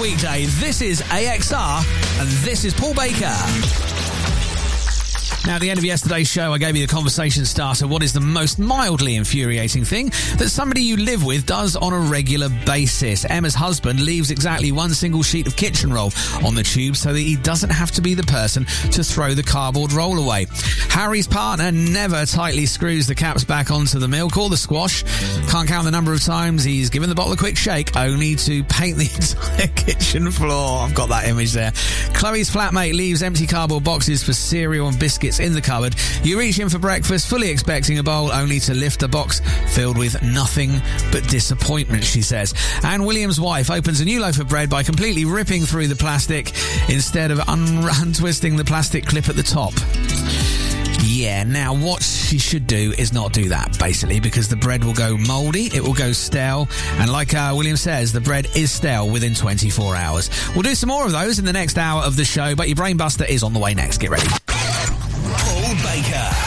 weekday. This is AXR, and this is Paul Baker. Now, at the end of yesterday's show, I gave you the conversation starter. What is the most mildly infuriating thing that somebody you live with does on a regular basis? Emma's husband leaves exactly one single sheet of kitchen roll on the tube so that he doesn't have to be the person to throw the cardboard roll away. Harry's partner never tightly screws the caps back onto the milk or the squash. Can't count the number of times he's given the bottle a quick shake only to paint the entire kitchen floor. I've got that image there. Chloe's flatmate leaves empty cardboard boxes for cereal and biscuits in the cupboard. You reach in for breakfast, fully expecting a bowl, only to lift a box filled with nothing but disappointment, she says. And William's wife opens a new loaf of bread by completely ripping through the plastic instead of untwisting the plastic clip at the top. Yeah, now what she should do is not do that, basically, because the bread will go mouldy, it will go stale, and like William says, the bread is stale within 24 hours. We'll do some more of those in the next hour of the show, but your Brain Buster is on the way next. Get ready. Paul Baker.